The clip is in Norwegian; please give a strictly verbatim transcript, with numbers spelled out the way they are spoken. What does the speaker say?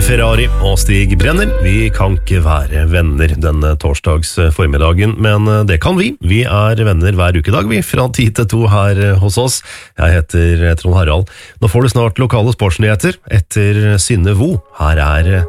Ferrari og Stig Brenner. Vi kan ikke være venner denne torsdags formiddagen, men det kan vi. Vi er venner hver ukedag, vi, fra ti til to her hos oss. Jeg heter Trond Harald. Nå får du snart lokale sportsnyheter etter Synne Vo. Her er